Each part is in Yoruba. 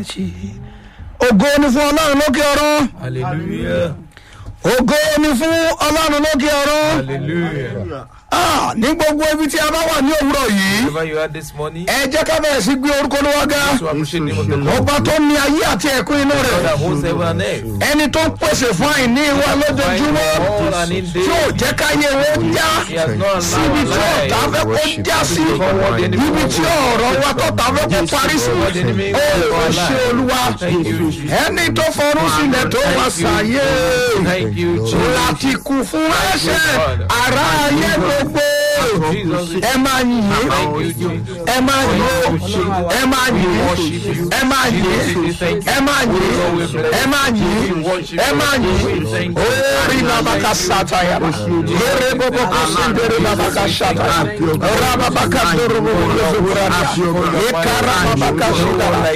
ògo ni fún Ọlọ́run lókè ọ̀run. Hallelujah. ògo ni fún Ọlọ́run lókè ọ̀run. Hallelujah. Ní gbogbo ibi tí a bá wà ní òwúrọ̀ yìí, Wherever you are this morning, ẹ jẹ́ ká bẹ̀rẹ̀ sí gbé orúkọ Olúwa ga. to appreciate the name of the Lord. Ọba tó ní ayé àti ẹ̀kún inú God rẹ̀, that holds heaven and earth. ẹni tó ń pèsè fún àìní wa lójoojúmọ́, All and in tí ò day. jẹ́ káyé wọn já He has not síbi allowed tí ọ̀tá our fẹ́ life. kó já sí, ibi tí ọ̀rọ̀ wa tọ́ta fẹ́ kó parí sí. Ó ṣe Olúwa, Thank you, Jesus. ẹni tó fọ̀run sílẹ̀ tó wá sàyé Thank you, Jesus. láti kú fún ẹ̀ṣẹ̀ ará ayé gbogbo. Ẹ máa yìn ín, Thank you, Jesus. ẹ máa yìn ín, ẹ máa yìn ín, ẹ máa yìn ín, ẹ máa yìn ín, ẹ máa yìn ín, ẹ máa yìn ín. Orí babaka sátaya, eré bọ́bọ́ kó sèndéré babaka sátaya, rababaka dòrò bọ́bọ́ kó sèndéré, ekara babaka sítara,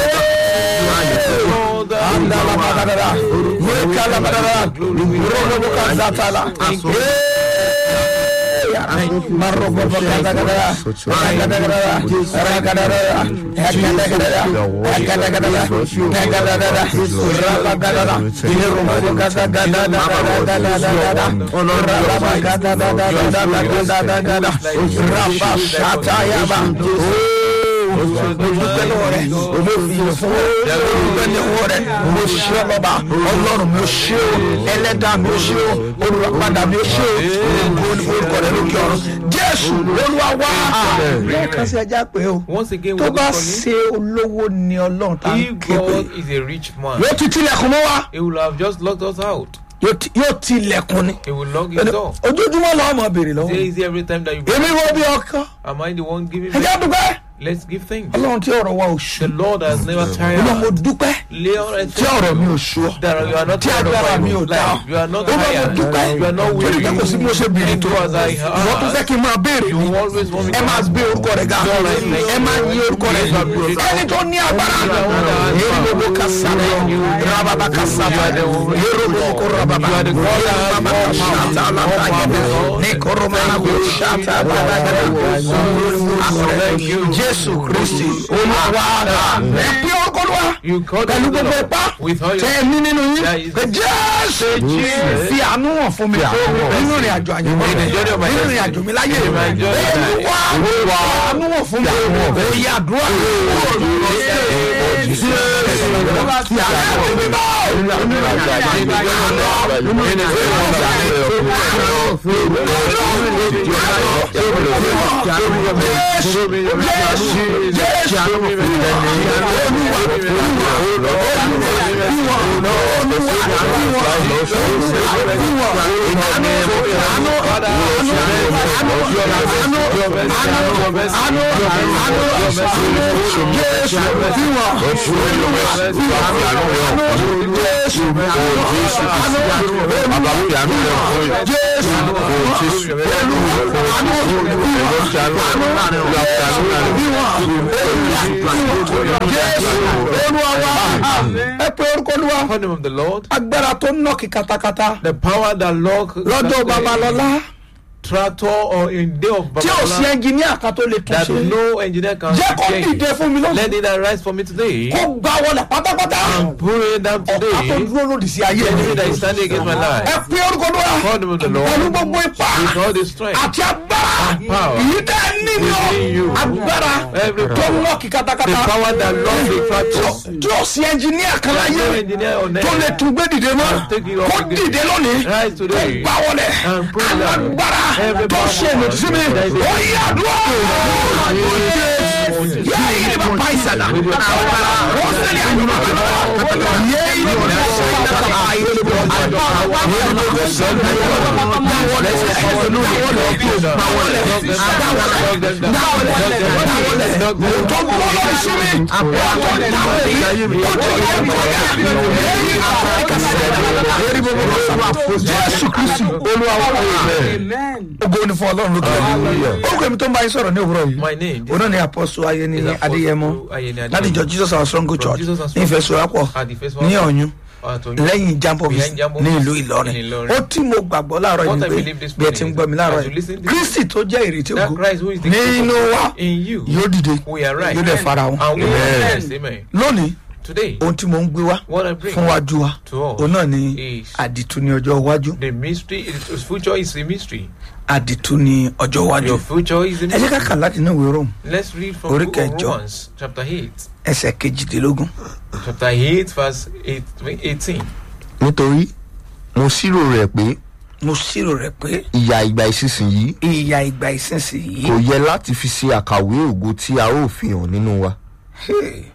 andala badara, ekala badara, robo kazatala, Ọlọ́run mi ò ṣe o, ẹlẹ́dàá mi ò ṣe o, olùràpadà mi ò ṣe o, orúkọ rẹ̀ lókè ọ̀run. Jésù Olúwa wá. Lẹ́ẹ̀kan sí ẹja pé o, Once again, tó we're bá going ṣe olówó ni Ọlọ́run tá ń If ké pé, God is a rich man, yóò ti tilẹ̀kùn mọ́ wa, he will have just locked us out. yóò tilẹ̀kùn ni. He will lock his door. Ojoojúmọ́ lọ́wọ́ mọ̀ béèrè Say, lọ́wọ́. is it every time that you Èmi wo bí ọkọ? am I the one giving Ẹja me? dúpẹ́. Let's give thanks. Ọlọ́run tí ọ̀rọ̀ wa ò The ṣú. Lord has never tired Ọlọ́run mo us. dúpẹ́ Leon, tí ọ̀rọ̀ mi ò ṣú ọ. that you are not Tí tired agbára of mi ò my dá ọ. life. You are not Ó bá mo tired. dúpẹ́. You are not Torí weary. pé kò sí bí mo ṣe béèrè tó. Do as I Ìwọ́n tó fẹ́ ask. kí n máa béèrè You ni. always want me Ẹ to máa ask. gbé orúkọ rẹ̀ ga. Ẹ máa yí orúkọ rẹ̀ ga. Ẹni tó ní agbára. Yerobo kasara. Rababa kasara. Yerobo ko rababa. Rababa kasata alata. Ní koromana ko shata balagada. Jésù Kristi Olúwa. Ẹ pé orúkọ Olúwa. You called Pẹ̀lú on the gbogbo Lord ipá. with all Tẹ your ẹ̀mí nínú yín. Jésù. Jésù fi àánú hàn fún mi. Nínú ìrìn àjò àyẹ̀wò. Nínú ìrìn àjò mi láyé. Olúwa àánú hàn fún mi. Èyí àdúrà. Call him of the Lord. Agbára tó ń nọ́ọ̀kì katakata The power that lock lọ́dọ̀ Babalọ́lá tractor or in day of tí ò sí Babalola ẹnjìníà kan tó lè tún that ṣe. no engineer can Jẹ́ kó change. dìde fún mi Let lọ́sùn. it arise for me today Kó gbá wọlé pátápátá. and pull it down Ọ̀tá tó today. dúró lòdì sí ayé The enemy mi. that is standing against my Ẹ life. pé orúkọ Olúwa Call him of the Lord pẹ̀lú gbogbo ipá with all the strength. àti agbára And power yìí tẹ́ nínú within you. agbára Every tó ń power. nọ́ọ̀kì katakata. The power that locks the tractor. Tí ò sí ẹnjìníà kan There's no láyé engineer on tó lè earth tún gbé dìde mọ́. can take you up Kó again. dìde lónìí. Rise Kó today gbá wọlé. and pull it down. Agbára Every tó ṣe power lòdì sí mi. that is Ó yí àdúrà. Yéé ni bàbá ìsàlà. Wọ́n sẹ́ni àdúrà. Yéé ni bàbá Jésù Kristi Olúwa wa. Ògo ni fún Ọlọ́run lókè. Orúkọ mi tó ń bá yín sọ̀rọ̀ ní òwúrọ̀ yìí. My name Òun náà ni Apostle Ayeni is Apostle Adéyẹmọ Ayeni Adéyẹmọ. láti ìjọ Jesus Our Strong Church Jesus Our ní Ìfẹsọ̀wápọ̀ at the first ní one. Ọ̀yún lẹ́yìn Jamb office Behind Jamb ní office ìlú in Ìlọrin. Ìlọrin. Ó tí mo gbàgbọ́ láàárọ̀ What yìí I pé believe this bí ẹ ti ń gbọ́ mi láàárọ̀ as you listen yìí to Kristi tó jẹ́ ìrètí that ògo Christ who is the nínú wa in you yóò dìde we are right yóò dẹ̀ fara wọn. and we are blessed. Amen. Lónìí Today, ohun tí mo ń gbé wá what I bring fún wájú wa to us òun náà ni is àdìtú ní ọjọ́ iwájú. the mystery. Its future is a mystery. Àdìtú ní ọjọ́ iwájú. Your future is a ẹ jẹ́ ká mystery. kà láti inú ìwé Róòmù Let's read from Orí book of kẹjọ. Romans, chapter 8. ẹsẹ̀ kejìdínlógún. Chapter 8, verse 18. nítorí mo ṣírò rẹ̀ pé mo ṣírò rẹ̀ pé ìyà ìgbà ìsinsìnyí ìyà ìgbà ìsinsìnyí. kò yẹ láti fi ṣe àkàwé ògo tí a ó fi hàn nínú wa. Hey,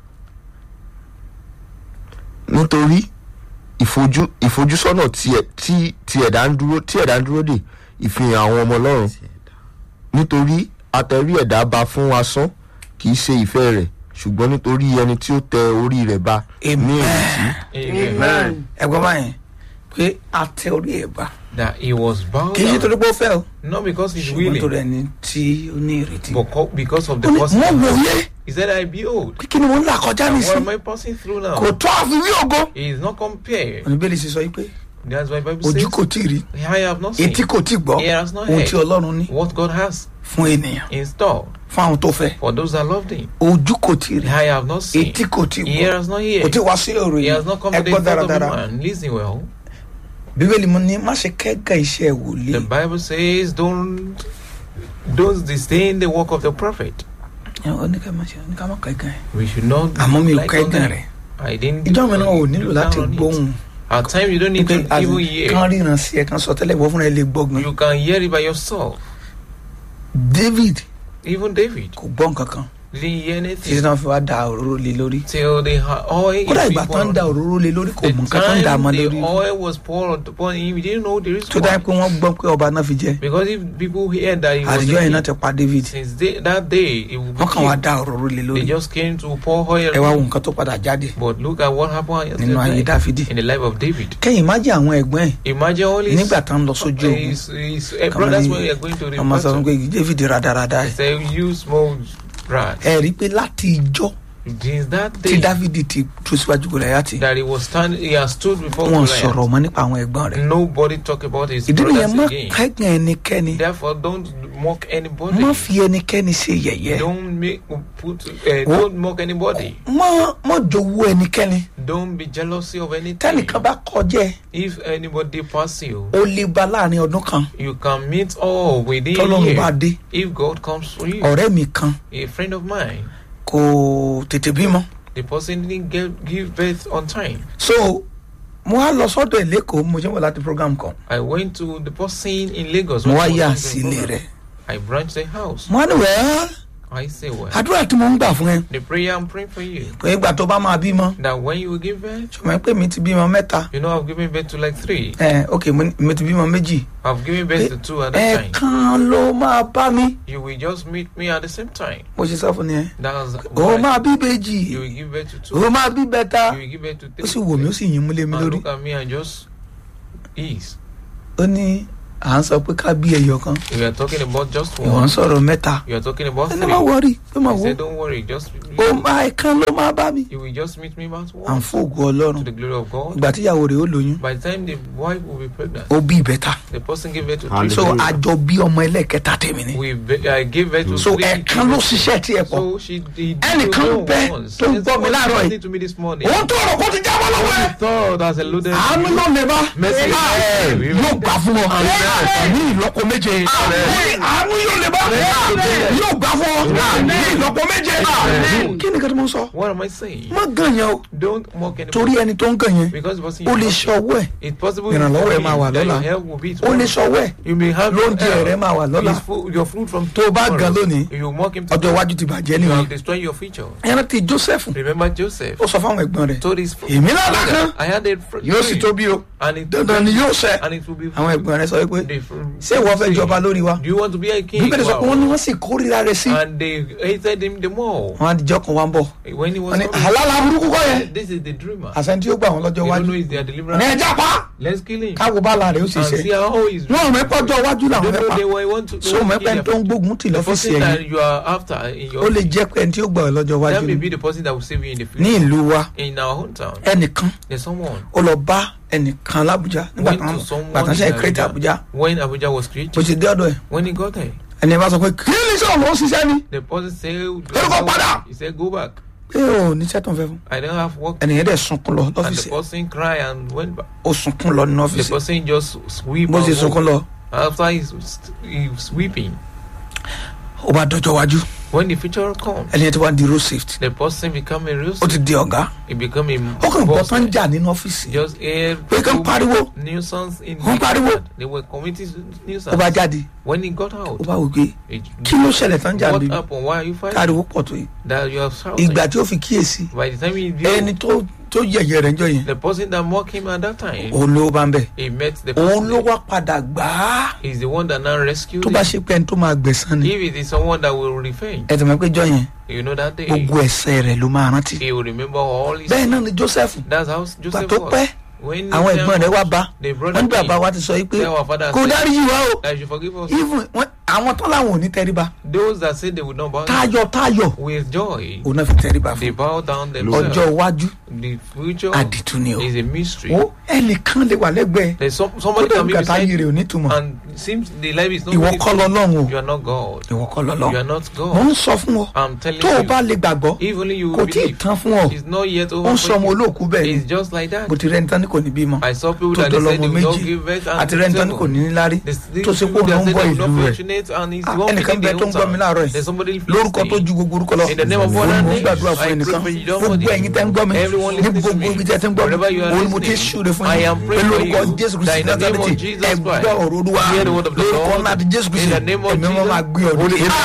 nítorí ìfojúsọ́nà tí ẹ̀dá ń dúró dè ìfihàn àwọn ọmọ Ọlọ́run. nítorí àtẹ̀rí ẹ̀dá bá fún asán kì í ṣe ìfẹ́ rẹ̀ ṣùgbọ́n nítorí ẹni tí ó tẹ orí rẹ̀ bá ní ìrètí. Amen. ẹ̀gbọ́n báyìí pé a tẹ orí ẹ̀ bá That he was bound kì í ṣe torí down, pé ó fẹ́ o not because he's ṣùgbọ́n torí willing, ẹni tí ó ní ìrètí. but because of the Ó ní, person. mo wòye He said, I behold. pé kí ni mo ń là kọjá And what nísìn am I passing through now? kò tó àfiwé ògo. He is not compared. oníbẹ̀lì sì sọ yìí pé That's why Bible ojú says, kò tí ì rí I have not seen etí kò tí ì gbọ́ He has not ohun heard tí Ọlọ́run ní what God has fún ènìyàn in store fún àwọn tó fẹ́. for those that loved Him. ojú kò tí ì rí I have not seen. etí kò tí ì He gbọ́ has not kò heard. tí ì wá sí òru He yìí has not come ẹ to the gbọ́ thought of a dáradára. man. Listen well. bíbélì mo ní má ṣe kẹ́gàn iṣẹ́ The wòlíì. Bible says, don't disdain the work of the prophet. ó ní ká má ṣe ó ní ká má kẹ́gàn ẹ̀. We should not àmọ́ mi ò like on kẹ́gàn them. rẹ̀. I didn't. ìjọ mi náà ò nílò look láti down on it. gbóhùn At times you don't need pé to even hear. kán ríran sí ẹ kán sọ tẹ́lẹ̀ ìwọ fúnra ẹ lè gbọ́ gan. You can hear it by yourself. David Even David kò gbọ́ nǹkan kan didn't hear títí anything náà fi wá da òróró lé lórí. till the oil. kódà ìgbà tó ń da òróró lé lórí kò The mọ nǹkan tó ń dà time mọ́ the lórí. oil was poured upon him, he didn't know the reason tó dáa why. pé wọ́n gbọ́ pé ọba náà fi jẹ́. Because if people hear that he was àdìjọ́ yìí náà king, ti pa David. since that day, it will be wọ́n kàn wá killed. da òróró lé They lórí. just came to pour oil. ẹ wá wo nǹkan tó padà jáde But look at what happened nínú ayé yesterday Dáfídì. in the life of David. kẹ́yìn má jẹ́ àwọn ẹ̀gbọ́n ẹ̀ Imagine all his, nígbà tó ń lọ sójú ogun. his brothers when they are going to the ọmọ sọ fún battle. pé David rádaràda They ẹ̀. say, you small rat. ẹ rí i pé láti ìjọ́ Since that tí day Dáfídì ti tú síwájú Gòláyátì that he has stood before wọn Goliath, sọ̀rọ̀ mọ́ nípa àwọn ẹ̀gbọ́n rẹ̀. nobody talk about his ìdí nìyẹn brothers má again. kẹ́gàn ẹnikẹ́ni Therefore, don't mock anybody. má fi ẹnikẹ́ni ṣe yẹ̀yẹ́ Don't mock anybody. má jowó ẹnikẹ́ni Don't be jealousy of anything. tẹ́nìkan bá kọjá ẹ̀ If anybody pass you, ó lè ba láàrin ọdún kan you can meet all within a tọ́lọ́run bá year. dé. If God comes for you, ọ̀rẹ́ mi kan a friend of mine, kò tètè bímọ the person didn't give birth on time. so mo wá lọ sọ́dọ̀ ẹ̀ lẹ́kọ̀ọ́ mo jẹ́ wọ̀ láti program kan I went to the person in Lagos. mo wá when I yà was doing sílé program. rẹ̀ I branched the house. mo wá ní wẹ́ẹ́ I say, well, àdúrà tí mo ń gbà fún ẹ the prayer I'm praying for you, pé ìgbà tó bá máa bímọ that when you will give birth, ṣùgbọ́n pé mi ti bímọ mẹ́ta you know, I've given birth to like 3. ok mi ti bímọ méjì I've given birth to 2 at that time. ẹ̀ẹ̀kan ló máa bá mi You will just meet me at the same time. mo ṣe sọ fún ni ẹ That's ó why máa bí ìbejì you will give birth to 2. ó máa bí bẹ́ta You will give birth to ó 3. sì wò mí ó sì yín múlé mi And lórí look at me and just ease. ó ní à ń sọ pé ká bí ẹyọ kan We are talking about just ìwọ̀n one. sọ̀rọ̀ mẹ́ta You are talking about ẹni máa 3. wọrí pé máa I wọ said, don't worry, just ó máa ẹ̀kan ló máa bá mi you will just meet me about à ń 1 fògo to ọlọ́run the glory of God. ìgbà tíyàwó rẹ̀ ó lóyún By the time the wife will be pregnant, ó bí ìbẹ́ta the person gave birth to 3. Hallelujah. so àjọ bí ọmọ ẹlẹ́kẹta tèmi ni I gave birth to so 3. ẹ̀kan ló ṣiṣẹ́ tí ẹ pọ̀ So she did. Ẹnìkan bẹ tó ń gbọ́ mi láàárọ̀ yìí. To me this morning. òun tó rò kó ti jábọ́ lọ́wọ́ ẹ̀ Thought as a loaded. àánú ló lè bá Mercy. yóò gbà fún ọ ní ìlọ́po méje àánú yóò lè bá yóò gbà fún ọ ní ìlọ́po méje kí ni kí mo sọ What am I saying? má gàn yẹn o Don't mock anybody. torí ẹni tó ń gàn yẹn Because the person ó you lè mock, ṣọwọ́ ẹ̀ it's possible ìrànlọ́wọ́ ẹ̀ for máa wà him that lọ́la. your help will be ó lè tomorrow. ṣọwọ́ ẹ̀ You may have lóúnjẹ your rẹ̀ máa wà lọ́la. your food from Tó o bá tomorrow. gan lónìí, You mock him ọjọ́ tomorrow. iwájú ti bàjẹ́ You nìyẹn have destroyed your future. ẹran ti Joseph Remember Joseph ó sọ fáwọn ẹ̀gbọ́n rẹ̀ told his èmi náà lákan I had a yóò sì tóbi o and it dandan ni yóò ṣẹ and it will be àwọn ẹ̀gbọ́n rẹ̀ sọ pé the- ṣé ìwọ fẹ́ jọba lórí wa Do you want to be a king? bíbélì sọ pé wọ́n ní wọ́n sì kórìíra rẹ̀ sí And they hated him the more. wọn àdìjọ́ kan wá ń bọ̀ When he was wọ́n ní coming, àlálà burúkú kọ́ yẹn this is the dreamer. àṣẹ tí ó gbà wọn lọ́jọ́ You don't iwájú know he's their ní deliverer. ẹja pa Let's kill him. káwo bá la rẹ̀ ó sì And ṣe see how he's. wọn ò mẹ́pọ̀ ọjọ́ iwájú You làwọn don't fẹ́ know pa they want to. so mẹ́pẹ́ tó ń gbógun tì The lọ́fíìsì person ẹ̀yìn that you are after in ó your. lè jẹ́ pé ẹni tí ó gbà ọ́ lọ́jọ́ iwájú That may ni. be the person that will save you in the ní future. ìlú wa In our hometown, ẹnìkan there's someone ó lọ bá ẹnìkan lábújá nígbà went kan to someone gbàtàn ṣe in kírètì àbújá when Abuja was bó created. ṣe dé ọ̀dọ̀ ẹ̀ When he got there, ẹni bá sọ pé kí ni sọ̀rọ̀ ló ń ṣiṣẹ́ ni the person said, Go back. he said, go back. pé o ní sẹ́tùn fẹ́ fún I don't have work. ẹnìyẹn dẹ̀ sunkún lọ And the lọ́fíìsì person cry and went back. ó sunkún lọ ní The ọ́fíìsì person just sweep bó ṣe and sunkún lọ walk. After he's weeping. ó bá dọjọ́ wájú When the future comes, ẹnìyẹn ti wá di road safety the person become a real ó ti di ọ̀gá he become a ó kàn gbọ́ boss. tán jà nínú ọ́fíìsì Just a pé kàn pariwo nuisance in Wọ́n pariwo. they were committing ó nuisance. bá jáde When he got ó out, bá wò pé it- kí ló ṣẹlẹ̀ tán jà what níbi happened? Why are you fighting? káriwo pọ̀ tó yìí That you are shouting. ìgbà tí ó fi kíyèsí By the time he ẹni did, tó yẹ̀yẹ̀ rẹ̀ ń jọ yẹn the person that mocked him at that time, òun ló bá ń bẹ̀ he met the òun ló person. wá padà gbà á He's the one that now rescued tó bá him. ṣe pé ẹni tó máa gbẹ̀san ni If it is someone that will revenge, ẹ tẹ̀mọ́ pé jọ yẹn you know that day, gbogbo ẹ̀ṣẹ̀ rẹ̀ ló máa rántí he will remember all his. bẹ́ẹ̀ náà ni Joseph That's how gbà Joseph tó pẹ́ was. When àwọn the ẹ̀gbọ́n rẹ̀ wá bá the wọ́n brother ní bàbá came, wa ti sọ yìí pé say our father kò said dárí yìí wá o that you forgive us. even àwọn tán láwọn ò ní tẹríba Those that said they would not bow táyọ̀ with joy, òun náà fi tẹríba they fún bow down themselves. ọjọ́ iwájú The future àdìtú ni o is a mystery. ó ẹnìkan lè wà lẹ́gbẹ̀ẹ́ There's tó somebody dẹ̀ can be gbàtà yìí beside rẹ̀ ò ní túmọ̀ and it seems the life is not ìwọ really kọ́ lọ́lọ́run o you are not God. ìwọ kọ́ You are lọ́lọ́run not mo God. ń sọ fún ọ I'm telling tó o you, bá lè gbàgbọ́ if only you kò tí ì believe, tán fún ọ it's not yet ó over. ń sọ ọmọ for you. olóòkú bẹ́ẹ̀ ni It's just like that. bó ti rẹ́ni tán ní kò ní bímọ I saw people tó that they dọ́lọ́mọ said they will not méjì give birth àti and rẹ́ni tán ní kò ní níláárí tó ṣe pé òun ló ń bọ́ ìlú rẹ̀ ẹnìkan bẹ tó ń gbọ́ mi láàárọ̀ yìí lórúkọ tó ju gbogbo orúkọ lọ In the name of God òun and mo ń name, gbàdúrà fún I ẹnìkan pray for you, don't gbogbo worry. ẹ̀yin tẹ́ ń gbọ́ mi Everyone ní listening to gbogbo me, ibi tẹ́ ti ń gbọ́ mi wherever you are òun mo ti listening, ṣúre fún I yín am pé praying for lórúkọ you Jésù that Kristi in the name of Násárẹ́tì Jesus ẹ Christ, gbọ́ ọ̀rọ̀ Olúwa hear the word of the lórúkọ Lord. ńlá ti Jésù In Kristi the name of ẹ̀mí wọn Jesus. máa gbé ọdún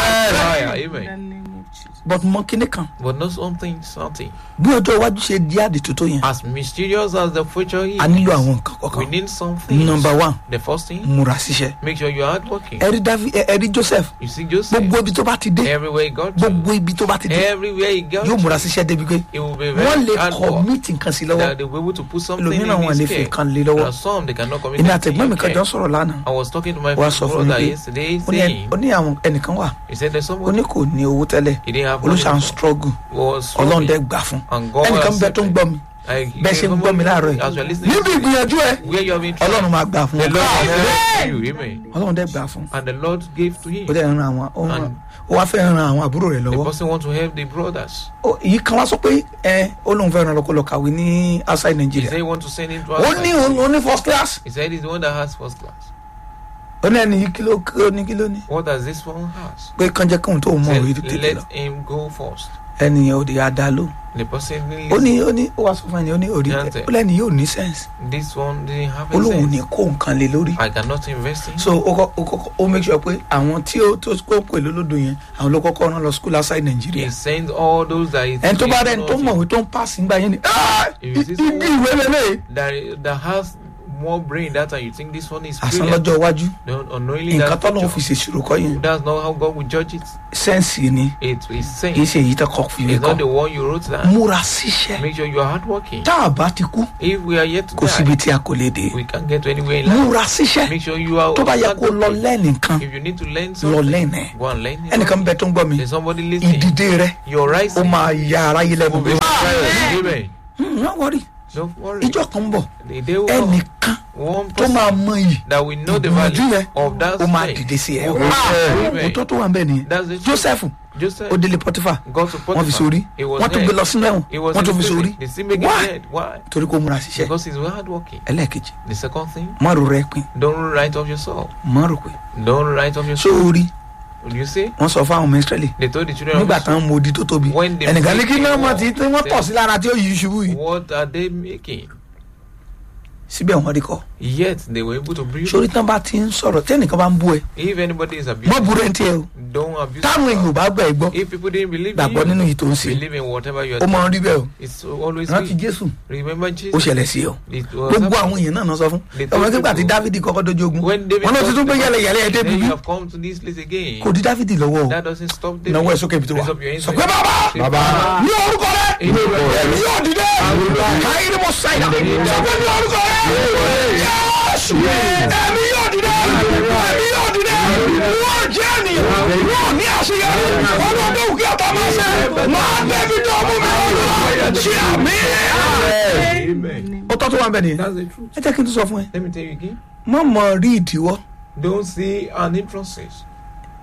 Amen. but mọ kíní kan But not something. bí ọjọ́ iwájú ṣe di àdìtú tó yẹn As mysterious as the future is, a nílò àwọn nǹkan we kọ̀ọ̀kan need something. number one The first thing, múra síṣẹ́ make sure you are hardworking. ẹ̀rí Joseph You see, Joseph, gbogbo ibi tó bá ti dé everywhere he got gbogbo to, ibi tó bá ti dé everywhere he got yóò múra to, síṣẹ́ débi pé it will be wọ́n very lè hard work. commit nǹkan sí lọ́wọ́ That they were able to put something in ẹlòmíràn wọn lè his fi care. nǹkan lé lọ́wọ́ And some they cannot commit èmi anything àtẹ̀gbọ́n mi in kan care. jọ sọ̀rọ̀ lánàá I was talking to my wá sọ fún mi brother pé yesterday, ó ní saying, ó ní àwọn ẹnìkan wà he said there's ó someone ní kò ní owó tẹ́lẹ̀ he didn't have money olùṣà ń before, struggle was ọlọ́run struggling, dẹ́ gbà fún and God ẹnìkan bẹ tó ń accepted. gbọ́ mi bẹ́ẹ̀ ṣe ń gbọ́ mi láàárọ̀ As you yìí are listening níbi to it, ìgbìyànjú ẹ where you have been ọlọ́run máa gbà fún the ọ Lord accepted you, amen. ọlọ́run dẹ́ gbà fún And the Lord gave to him. ó dẹ̀ ran àwọn ó wá fẹ́ ran àwọn àbúrò rẹ̀ The lọ́wọ́ person want to help the brothers. èyí kan wá sọ pé ó lóun fẹ́ ran lọ́kọ́ lọ kàwé ní outside He Nigeria said he want to send him to ó ní outside. ó ní first class He said he's the one that has first class. ó ní ẹni yìí kí ló ní What does this one has? pé kàn jẹ́ kóun tó mọ̀ Said, òwe tètè let lọ him go first. ẹni yẹn ò dé adá ló The person ó ní ó wá sọ fún ẹni ó ní òrí Yàtẹ̀. ó lẹ́ni yóò ní sense this one didn't have ó a lóun ní sense. kó nǹkan lé lórí I cannot invest in. so ó make sure pé àwọn tí ó tó kó pè lólódò yẹn àwọn ló kọ́kọ́ rán lọ school outside Nigeria He sends all those that he ẹni tó bá rẹ̀ tó mọ̀wé tó ń pass ńgbà yẹn ni If you see igi ìwé lélẹ̀ that has more brain that and you think this one is àsán brilliant. lọ́jọ́ iwájú Don't unknowingly nǹkan that tọ́lọ́ fi future. ṣèṣirò kọ́ yẹn That's not how God will judge it. sense ni It is kì í saying ṣe èyí tó kọ́ fi ìwé it's not the kọ́ one you wrote that. múra síṣẹ́ Make sure you are hardworking. tá a bá ti kú If we are yet to kò síbi die, tí a kò lè dé we can get to anywhere in life. múra síṣẹ́ Make sure you are tó bá yẹ kó lọ hardworking. lẹ́nìkan If you need to learn lọ something, lẹ́nẹ̀ go and learn it. ẹnìkan bẹ tó ń gbọ́ mi There's somebody listening. ìdìde rẹ Your ó rising máa ya aráyé lẹ́nu will be Amen. wọ́n wọrí Don't worry. ìjọ kan ń bọ̀ The day will come. ẹnìkan One tó máa person mọ iyì that will know the ìgbìyànjú value yẹn of that ó máa faith. dìde sí ẹ Amen. òótọ́ tó wà ń bẹ̀ nìyẹn That's the truth. Joseph Joseph ó délé Potiphar got to wọ́n fi sórí He was wọ́n tún there. gbé lọ sínú ẹ̀wọ̀n He was wọ́n in tún the fi prison. sórí They still make it Why? dead. Why? torí kó múra ṣiṣẹ́ Because he's hardworking. ẹlẹ́ẹ̀kejì The second thing, má ro rẹ pin don't write off yourself. má ro pé Don't write off yourself. sórí You see? wọ́n sọ fún àwọn ọmọ Ísírẹ́lì They told the children of nígbà Israel, táwọn mọ odi tó tóbi when they ẹnìkan ní make kí náà a mọ̀ war, tí wọ́n tọ̀ sí lára tí ó yí ṣubú yìí what are they making? síbẹ̀ wọ́n rí kọ́ Yet they were able to breathe. sórí tán bá ti ń sọ̀rọ̀ tẹ́nìkan bá ń bú ẹ If anybody is mọ́ abusing, burú ẹ̀ ń tiẹ̀ o don't abuse. táwọn èèyàn ò bá gbà ẹ gbọ́ If people didn't believe gbàgbọ́ in nínú you, yìí tó ń ṣe believe in whatever you are ó doing. máa ń rí bẹ́ẹ̀ o It's always rántí me. Jésù Remember ó Jesus. ṣẹlẹ̀ sí ọ It was gbogbo happening. àwọn èèyàn náà náà sọ fún They ọmọ told kígbà tí people, Dávidi kọ́kọ́ dojú ogun when David wọn náà ti got tún to gbé the yẹlẹyẹlẹ ẹ then débi you bí have come to this place again. kò di Dávidi lọ́wọ́ o That doesn't stop David. náwó ẹ̀ sókè ibi tó wà Raise up your hands sọ and pé say, bàbá ní orúkọ rẹ In your name. èmi yóò dìde káyé ni mo ṣàìdá sọ pé ní orúkọ rẹ Jésù èmi yóò dìde èmi yóò dìde wọ́n jẹ́ ènìyàn wọ́n ní àṣeyọrí ọlọ́dún òkè ọ̀tá máa ṣe máa débi tó mú mi ọlọ́run ṣe àmì. Amen. ó tọ́ tó wà ń bẹ̀ nìyẹn That's the truth. ẹ jẹ́ kí n tún sọ fún ẹ Let me tell you again. má mọ̀ rí ìdíwọ́ Don't see an influences.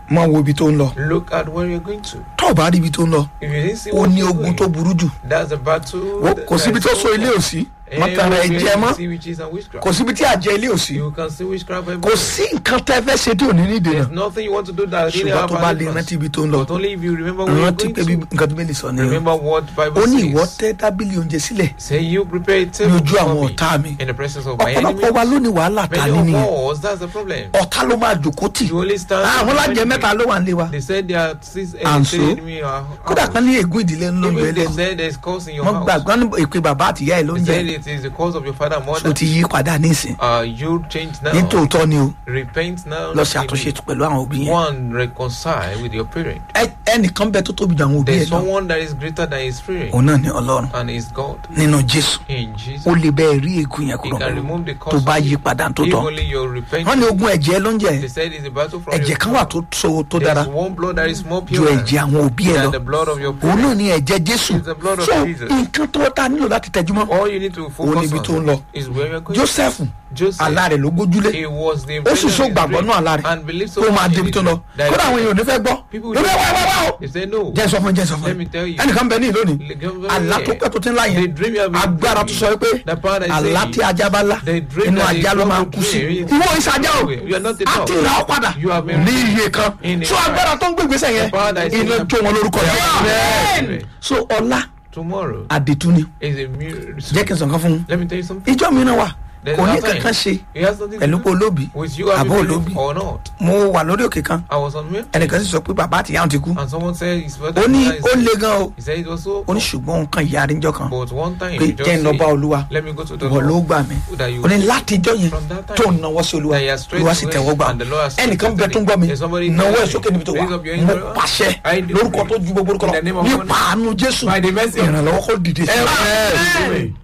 mọ wo ibi tó ń lọ Look at where you're going to. tó o bá rí ibi tó ń lọ If you didn't see ó what ní you're ogun going, tó burú jù that's a battle. kò síbi tó so ilé òsì mọ́tàrà ẹ̀jẹ̀ mọ́ kò síbi tí àjẹ ilé òsì You can see witchcraft kò everywhere. sí nǹkan tẹ́ fẹ́ ṣe tí ò ní ní ìdènà There's nothing you want to do that didn't ṣùgbọ́n have tó bá an lè influence. rántí ibi tó ń lọ But only if you remember where you're rántí going pé bí to. nǹkan tó bẹ́ẹ̀ lè sọ ni Remember what Bible ó ní ìwọ says. tẹ́ tábìlì oúnjẹ sílẹ̀ Say you prepare a ní table ojú àwọn for me ọ̀tá mi in the presence of my enemies. ọ̀pọ̀lọpọ̀ wa lónìí wàhálà ta ní Many nìyẹn of us, that's the problem. ọ̀tá ló máa jòkó tì You only stand. àwọn lájẹ mẹ́ta ló wà nílé wa They said there are six And so, enemy. kódà kan ní ègún ìdílé ń lóyún Even they ẹlẹ́nu said there's cause in your wọ́n house. gbàgbọ́ ní èpè bàbá àtìyá ẹ̀ ló ń They jẹ́ said it is the cause of your father and so mother. ti yí padà nísìn You change now. ní tòótọ́ ni o Repent now. lọ sí àtúnṣe pẹ̀lú àwọn òbí yẹn One, reconcile with your parent. ẹnìkan bẹ tó tóbi ju àwọn òbí There's ẹ̀ lọ someone that is greater than his parent, òun náà ní ọlọ́run and is God. nínú jésù In Jesus, ó lè bẹ́ẹ̀ rí ègún yẹn He kúrò can remove the tó cause. bá of yí it. padà tó If tọ́ only your repentance. wọ́n ní ogun ẹ̀jẹ̀ ló ń jẹ́ They said it's a battle from ẹ̀jẹ̀ kan wà tó dára There's one blood that is more ju pure ẹ̀jẹ̀ àwọn òbí ẹ̀ than lọ the blood of your òun parents. náà ní ẹ̀jẹ̀ jésù It's the blood of so Jesus. nǹkan tó ta nílò láti tẹjúmọ́ All you need to Ó focus níbi tó ń on lọ. is where you're going. joseph Joseph, àlá rẹ̀ ló gbójúlé he was the ó sì so gbàgbọ́ náà àlá rẹ̀ and believed so kó máa much débi in tó it lọ that kódà àwọn èèyàn ò ní fẹ́ gbọ́ people ló fẹ́ wá o He said no. jẹ́ sọ fún Let me tell you. ẹnìkan bẹ ní ìlónìí Le- go- àlá tó pẹ́ tó ti ń lá The yẹn dream you have been agbára tó sọ pé The power that is àlá saying, tí ajá bá lá the dream inú that ajá is ló máa not kú sí dream. ìwọ ìsàjà o You are not the a dog. ti rà ó padà You have been ní iye kan in a so agbára tó ń gbégbèsè yẹn The power that is inú saying- tó wọn lórúkọ Amen. yẹn so ọlá Tomorrow àdìtú ni is a miracle. jẹ́ kí n sọ nǹkan fún un Let me tell you something. ìjọ mìíràn wà There's kò ní nothing. kankan ṣe It has nothing pẹ̀lú to pé do olóbi with you having àbó belief olóbi or not. mo wà lórí òkè kan I was on mute ẹnìkan sì sọ pé bàbá àti ìyá òun ti kú and someone said his father ó ní died. ó le gan o He said it was so ó ní ṣùgbọ́n nǹkan ìyá àríjọ kan but one time pé he just jẹ́ ń lọ bá said, olúwa let me go to the wọ́n ló Lord gbà mí that you ó ní látijọ́ yẹn from that time tó ń nawọ́ sí olúwa that he has straight olúwa sì away tẹ̀wọ́ gbà and the Lord has ẹnìkan bẹ tó ń gbọ́ mi nawọ́ ẹ̀ sókè níbi tó wà mo pàṣẹ lórúkọ tó ju gbogbo orúkọ lọ nípa àánú jésù By the mercy of- ìrànlọ́wọ́ kó dìde sí Amen.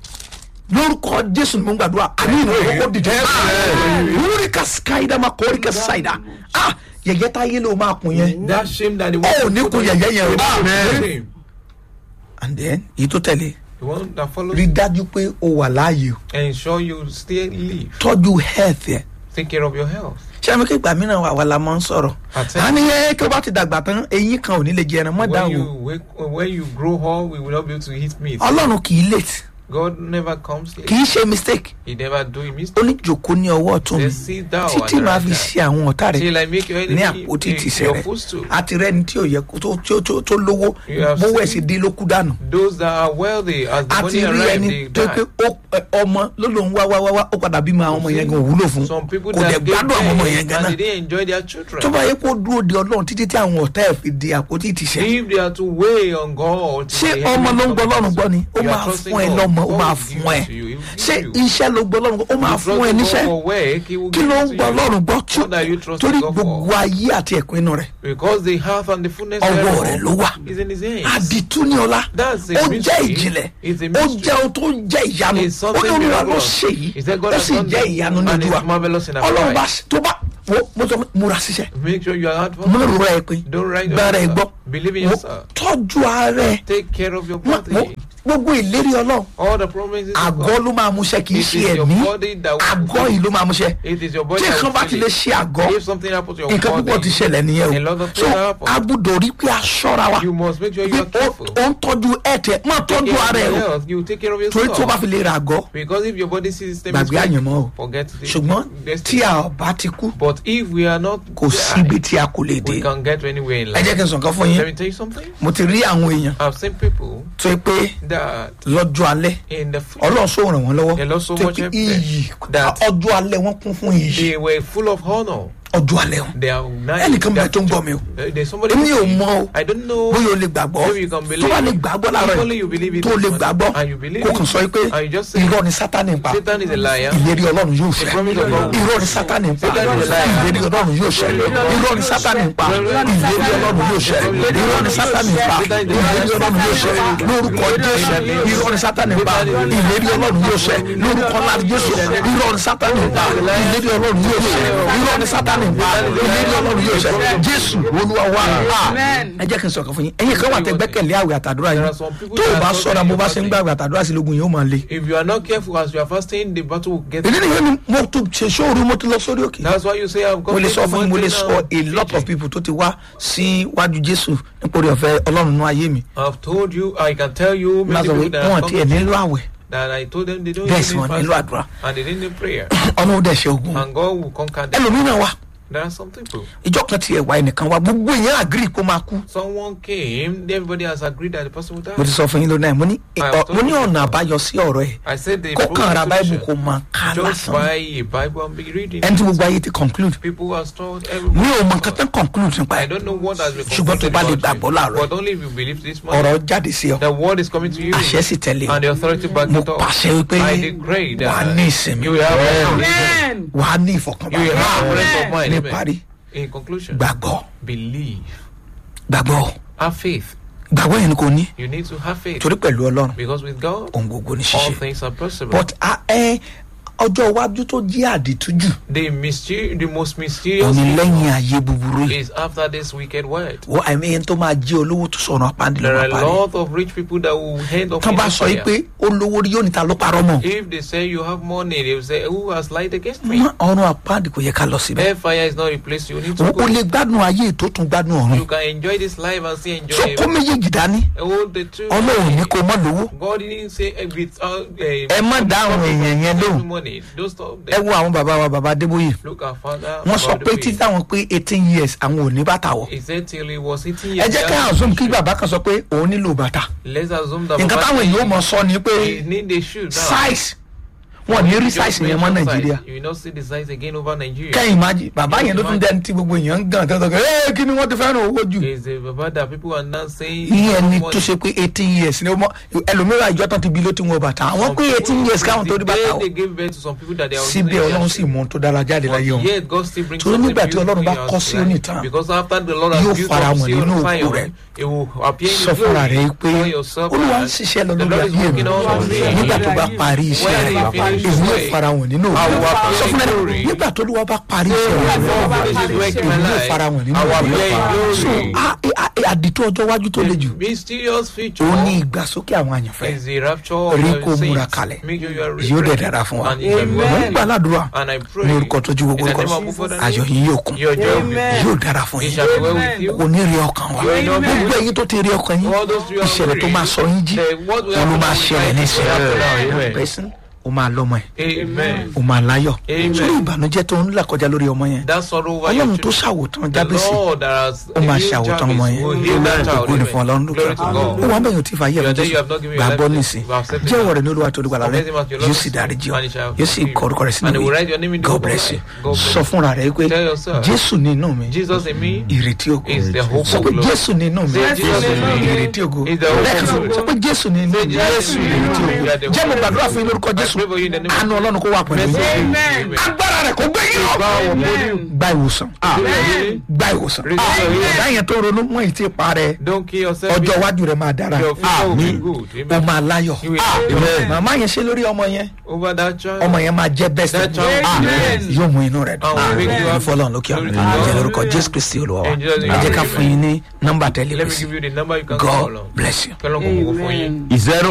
lórúkọ jésù ni mo ń gbàdúrà àní ìrànlọ́wọ́ kó dìde lórí ka skaida ma kórì ka saida yẹ̀yẹ́ tá yé ló máa kun yẹn That shame that the ó ní kun yẹ̀yẹ́ yẹn o Amen. and then èyí tó tẹ̀lé The one that follows rí dájú pé o wà láàyè o ensure you stay live. tọ́jú health yẹn Take care of your health. ṣé àmì kégbà mìíràn wà wà la máa ń sọ̀rọ̀ a ní yẹn kí o bá ti dàgbà tán eyín kan ò ní lè jẹ ẹran mọ́ dáhùn When you grow up, we will not be able to eat meat. ọlọ́run kì í late God never comes late. kì í ṣe mistake He never do a ó mistake. ní jòkó ní ọwọ́ ọ̀tún mi Say, sit down títí and máa fi right ṣe àwọn ọ̀tá rẹ̀ Till I make your ní enemy àpótí tìṣẹ́ your rẹ̀ footstool. àti rẹ́ni tí ò yẹ tó lówó You have bówó ẹ̀ seen- sì dín ló kú dànù Those that are wealthy, as the àti money rí arrives, ẹni they tó pé die. ọmọ ló lòun wá ó padà bímọ àwọn ọmọ yẹn gan òwúlò fún Some people kò dẹ̀ that get gbádùn àwọn ọmọ yẹn gan and náà they didn't enjoy their children. tó bá yẹ kó dúró de ọlọ́run títí tí àwọn ọ̀tá ẹ̀ fi di àpótí tìṣẹ́ If they are to weigh on God, ṣé ọmọ ló ń gbọ́ lọ́rùn gbọ́ ni ó máa fún ẹ lọ́mọ ó máa fún ẹ ṣé iṣẹ́ ló gbọ́ lọ́rùn gbọ́ ó máa fún ẹ níṣẹ́ kí ló ń gbọ́ lọ́rùn gbọ́ torí gbogbo ayé àti ẹ̀kún inú rẹ̀ Because the health and the fullness ọwọ́ rẹ̀ ló wà is in his hands. àdìtú ní ọlá That's a ó mystery. jẹ́ ìjìnlẹ̀ It's a ó mystery. jẹ́ ohun tó ń jẹ́ ìyanu It's ó something ní olúwa ló miraculous. ṣe yìí He said God ó has sì done jẹ́ this, ìyanu ní and ojú wa it's marvelous in our ọlọ́run bá life. tó bá mo sọ múra ṣiṣẹ́ Make sure you are hard mo for rọra ẹ pé Don't write gbára ẹ gbọ́ yourself. Believe in mo yourself. tọ́jú ara ẹ Take care of your Mo- body. gbogbo ìlérí ọlọ́run All the promises of àgọ́ God. ló máa múṣẹ kì í It ṣe is your ẹ̀mí body that will àgọ́ yìí ló máa múṣẹ It is your body tí that nǹkan will bá ti feel lè it. ṣe àgọ́ If something happens to your nǹkan púpọ̀ body, ti ṣẹlẹ̀ nìyẹn a lot o of so things happen. a gbọ́dọ̀ rí pé a ṣọ́ra wa You must make sure pé you are careful. ó ń tọ́jú ẹ̀tẹ̀ má Take tọ́jú care ara of ẹ̀ your o health. You take care of torí tó bá yourself. fi lè ra àgọ́ Because if your body system gbàgbé àyànmọ́ o forget it. ṣùgbọ́n tí a ò bá ti kú But if we are not kò síbi tí a kò lè dé we can get anywhere in ẹ jẹ́ life. kí n sọ nǹkan fún Let yín me tell you something. mo ti rí àwọn èèyàn I've seen people tó yẹ pé that lọ́jọ́ alẹ́ in the future ọlọ́run sọ ràn wọ́n lọ́wọ́ The Lord so tó yẹ much pé helped them iyì that ọjọ́ alẹ́ wọn kún fún iyì they were full of honor. ọjọ́ alẹ́ wọn They are nice. ẹnìkan bẹ tó ń gbọ́ mi o There's somebody. èmi ò mọ o I don't know. bóyá o lè gbàgbọ́ Maybe you can believe. tó bá lè gbàgbọ́ láàárọ̀ If only you believe it tó lè this gbàgbọ́ morning, and you believe kó kàn it, sọ pé and you just say, irọ́ ni sátani pa Satan is a liar. ìlérí ọlọ́run yóò The ṣẹ promise of God. irọ́ ni sátani pa Satan is a liar. ìlérí ọlọ́run yóò ṣẹ irọ́ ni sátani pa ìlérí ọlọ́run yóò ṣẹ irọ́ ni sátani pa ìlérí ọlọ́run yóò ṣẹ lórúkọ jésù irọ́ ni sátani pa ìlérí ọlọ́run yóò ṣẹ lórúkọ ńlá jésù irọ́ ni sátani pa ìlérí ọlọ́run yóò ṣẹ irọ́ ni sátani standing pa ìlérí ọlọ́run yóò ṣẹ jésù olúwa wa ẹ jẹ́ kí n sọ̀kan fún yín ẹ̀yin kan wà tẹ gbẹ́kẹ̀lé àwẹ̀ àtàdúrà yín tó o bá sọ̀rọ̀ bó bá ṣe ń gbà àwẹ̀ àtàdúrà sí lógun yìí ó máa le. If you are not careful as you are fasting, the battle will get. èdè nìyẹn ni mo tún ṣe sóòrù mo tún lọ sórí òkè. That's why you say I've got. mo lè sọ fún yín mo lè sọ a lot of people tó ti wá síwájú jésù nítorí ọ̀fẹ́ ọlọ́run nú ayé mi. I've told you, I can tell you many lásán people that wọn have ti ẹ̀ come nílò àwẹ̀ that I told them they don't bẹ́ẹ̀ sì need wọn nílò fasting àdúrà and they didn't need prayer. ọlọ́run dẹ̀ ṣe ogun And God will conquer them. ẹlòmíràn wa There are some people. ìjọ kan ti ẹ̀wà ẹnìkan wa gbogbo èèyàn agree kó máa kú. Someone came, everybody has agreed that the person will mo die. ti sọ fún yín lónìí mo ní ọ̀nà àbáyọ sí ọ̀rọ̀ ẹ̀ I said the kó kàn ra báìbù solution. kó máa ká Just lásán buy a Bible and be reading. ẹni tí gbogbo ayé ti conclude People are told mi everywhere. ò mọ nǹkan tán conclude nípa I ẹ̀ don't know what has been ṣùgbọ́n tó bá lè concluded gbàgbọ́ about láàárọ̀ you, but only if you believe this morning. ọ̀rọ̀ jáde sí ọ The word is coming to you. àṣẹ sì tẹ̀lé And the authority back mo it up. pàṣẹ wípé I decree wà á that ní ìsinmi you will have rest. wà á ní You ìfọkànbalẹ̀ will have rest of mind. ní Amen. parí In conclusion, gbàgbọ́ believe. gbàgbọ́ Have faith. gbàgbọ́ yẹn ni kò ní You need to have faith. torí pẹ̀lú ọlọ́run Because with God, ohun gbogbo ní all ṣíṣe things are possible. but ọjọ́ iwájú tó jẹ́ àdìtú jù The most mysterious òní lẹ́yìn ayé búburú yìí is after this wicked word. wọ́n àìmọ́ yẹn tó máa jí olówó tó sọ̀rọ̀ apáńdé There lọ́wọ́ are a parí lot of rich people that will end up tán in bá the sọ yìí pé fire. olówó rí yóò níta ló parọ́ mọ́ If they say you have money, they will say, who has lied against me? mọ́ ọ̀run apáńdé kò yẹ ká lọ síbẹ̀ Hellfire is not a place you need to o go. lè gbádùn ayé tó tún gbádùn ọ̀run You can enjoy this life and still so enjoy kó it. méjèèjì dání Hold the two. ọlọ́run ní kó mọ́ lówó God didn't say without ẹ má dá àwọn èèyàn yẹn lóhùn money. Don't stop ẹ them. wo àwọn bàbá wa bàbá adébóyè Look at Father. wọ́n sọ pé títí táwọn pé 18 years àwọn ò ní bàtà wọ̀ He said till he was 18 ẹ years jẹ́ ká assume kí bàbá kan sọ pé òun nílò bàtà Let's assume that nǹkan táwọn èèyàn ó mọ sọ ni pé he need a shoe now. size wọn ní rí size yẹn mọ́ nàìjíríà You will not see the size again over Nigeria. kẹ́yìn májì bàbá yẹn ló tún dẹ́ni tí gbogbo èèyàn ń gàn tó tọ́kẹ́ ẹ́ kí ni wọ́n ti fẹ́ràn owó jù Is a baba that people are not saying. ní ẹni tó ṣe pé 18 years ni ẹlòmíràn ìjọ tán ti bí ló ti wọn bàtà àwọn pé 18 years káwọn tó rí bàtà o They gave birth to some people that they are. síbẹ̀ ọlọ́run sì mú un tó dára jáde láyé wọn Yet God still brings torí something nígbà tí ọlọ́run bá beautiful kọ́ sí in your òní life. tán Because after the Lord has yóò built fara up wọn Zion nínú òkú fire, rẹ̀ it will appear in sọ His fúnra glory. rẹ̀ pé Tell yourself olúwa ń that ṣiṣẹ́ lọ the lórí Lord is ayé mi working on me. nígbà tó bá parí iṣẹ́ When rẹ̀ He finishes èmi ò way, fara wọn nínú I will òkú appear sọ in fúnra rẹ̀ glory. nígbà tó lúwa bá parí iṣẹ́ rẹ̀ èmi ò fara wọn nínú I will òkú appear in so glory. àdìtú ọjọ́ iwájú tó le jù Mysterious future ó ní ìgbàsókè àwọn àyànfẹ́ is the rapture of rí the kó múra saints. kalẹ̀ Make sure you are yóò dẹ̀ ready. dára fún wa And it shall be mo ń well. gbà ládùúrà And I pray ní orúkọ tójú gbogbo in the kọ name of Father, ayọ̀ yín yóò kún your joy will be full. yóò dára fún It yín shall be well with you. kò ní rí ọkàn wa gbogbo ẹ̀yin tó ti rí ọkàn yín All those you are ìṣẹ̀lẹ̀ tó máa sọ yín jí wọn ló máa ṣẹlẹ̀ ní ìṣẹ̀lẹ̀ Amen. pẹ̀sìn ó máa lọ́mọ ẹ̀ Amen. ó máa láyọ̀ Amen. sórí ìbànújẹ́ tó ń là kọjá lórí ọmọ yẹn That sorrow over your ọlọ́run tó children. ṣàwòtán The jábèsì Lord that has ó máa healed ṣàwòtán ọmọ Jabez yẹn will heal that child. ògo ní fún ọlọ́run lókè Glory to God. ó wà bẹ́yìn tí fàyè You rẹ̀ are there, you jésù have not given your gbàgbọ́ life to nísìn Jesus. You have accepted jẹ́wọ́ it. rẹ̀ ní olúwa tó olúwa rẹ̀ Confess him as your yóò Lord sì dáríjì ọ and he shall yóò sì forgive kọ orúkọ rẹ̀ And he will sínú write your name in the God book of bless you life. God bless sọ fúnra rẹ̀ pé Tell yourself. jésù nínú mi Jesus in me ìrètí ògo is the hope sọ of pé glory. jésù nínú mi Say Jesus in me ìrètí ògo is the hope of lẹ́ẹ̀kan glory. sọ pé jésù nínú mi Jesus in me ìrètí is the ògo hope jẹ́ mo of gbàdúrà glory. fún yín lórúkọ I jésù pray for you in the name of àánú ọlọ́run kó wà pẹ̀lú Jesus. yín Amen. agbára rẹ̀ kó gbé yín lọ gba ìwòsàn gba ìwòsàn ọ̀dà yẹn tó ronú mọ́ ìtì parẹ́ Don't kill yourself. ọjọ́ iwájú rẹ̀ máa dára Your future will be good. ó Amen. máa láyọ̀ You will have màmá yẹn ṣe lórí ọmọ yẹn over that child. ọmọ yẹn máa jẹ́ best That child yóò mú inú rẹ̀ dùn Amen. ìfọlọ́run lókè ọ̀run Glory to God. jẹ́ lórúkọ jésù kristi olúwa wa In Jesus' name. ẹ jẹ́ ká fún yín ní nọ́mbà tẹ́lẹ̀ Let me sí give you the number you can God call on. bless you. Kẹ́lọ́ kò wò fún yín. 0